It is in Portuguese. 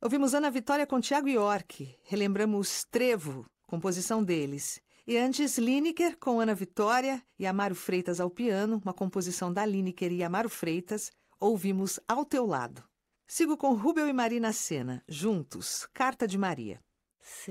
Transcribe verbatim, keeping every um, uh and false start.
Ouvimos Ana Vitória com Tiago York, relembramos Trevo, composição deles. E antes, Lineker com Ana Vitória e Amaro Freitas ao piano, uma composição da Lineker e Amaro Freitas, ouvimos Ao Teu Lado. Sigo com Rubel e Marina Sena, juntos, Carta de Maria.